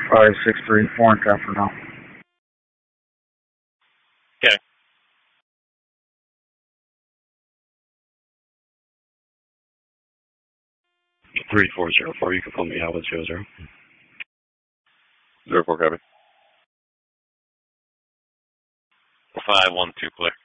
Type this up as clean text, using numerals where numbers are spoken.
563, 4 and 10 for now. Okay. Three 404. You can pull me out with 00. 04, copy. 512, clear.